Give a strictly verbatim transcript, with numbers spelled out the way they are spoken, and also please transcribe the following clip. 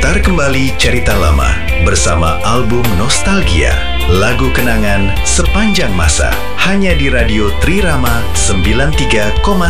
Putar kembali cerita lama bersama album Nostalgia, lagu kenangan sepanjang masa, hanya di Radio Trirama sembilan puluh tiga koma